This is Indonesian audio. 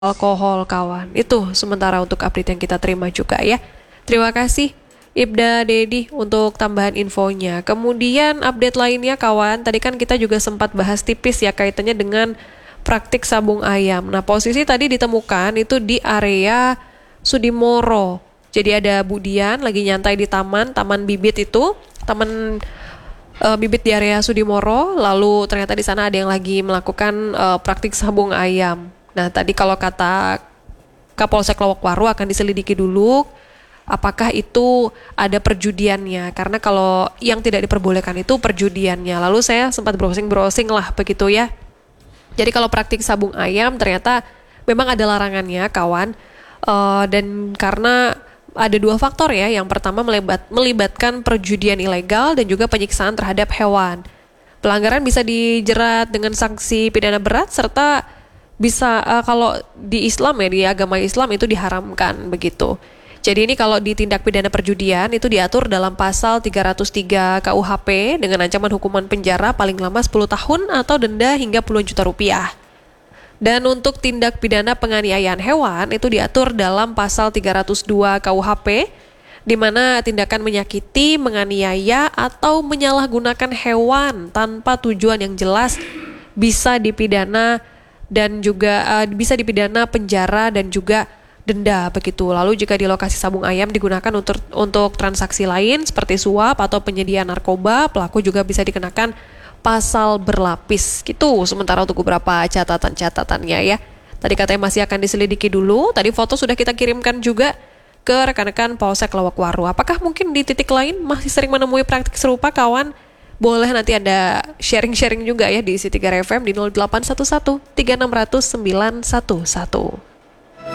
alkohol kawan. Itu sementara untuk update yang kita terima juga ya. Terima kasih Ibda Dedi untuk tambahan infonya. Kemudian update lainnya kawan, tadi kan kita juga sempat bahas tipis ya kaitannya dengan praktik sabung ayam. Nah, posisi tadi ditemukan itu di area Sudimoro. Jadi ada Budian lagi nyantai di taman bibit itu, taman bibit di area Sudimoro, lalu ternyata di sana ada yang lagi melakukan praktik sabung ayam. Nah, tadi kalau kata Kapolsek Lowokwaru akan diselidiki dulu apakah itu ada perjudiannya, karena kalau yang tidak diperbolehkan itu perjudiannya. Lalu saya sempat browsing lah begitu ya. Jadi kalau praktik sabung ayam ternyata memang ada larangannya kawan. Dan karena ada dua faktor ya. Yang pertama melibatkan perjudian ilegal dan juga penyiksaan terhadap hewan. Pelanggaran bisa dijerat dengan sanksi pidana berat serta bisa kalau di Islam ya, di agama Islam itu diharamkan begitu. Jadi ini kalau di tindak pidana perjudian itu diatur dalam pasal 303 KUHP dengan ancaman hukuman penjara paling lama 10 tahun atau denda hingga puluhan juta rupiah. Dan untuk tindak pidana penganiayaan hewan itu diatur dalam pasal 302 KUHP di mana tindakan menyakiti, menganiaya atau menyalahgunakan hewan tanpa tujuan yang jelas bisa dipidana dan juga bisa dipidana penjara dan juga denda begitu. Lalu jika di lokasi sabung ayam digunakan untuk transaksi lain seperti suap atau penyediaan narkoba, pelaku juga bisa dikenakan pasal berlapis gitu. Sementara untuk beberapa catatannya ya. Tadi katanya masih akan diselidiki dulu. Tadi foto sudah kita kirimkan juga ke rekan-rekan Polsek Lowokwaru. Apakah mungkin di titik lain masih sering menemui praktik serupa kawan? Boleh nanti Anda sharing-sharing juga ya di Isi 3 FM di 0811 3600 911.